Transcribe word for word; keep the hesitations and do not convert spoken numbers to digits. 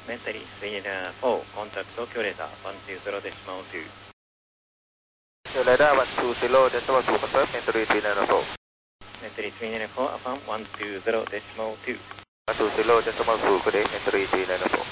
Mentally three nine four, contact Tokyo radar one two zero decimal two. Tokyo radar one two zero decimal two, confirm, Mentally three nine four. Mentally three nine four, affirm one two zero decimal two. one two zero decimal two, good day, Mentally three nine four.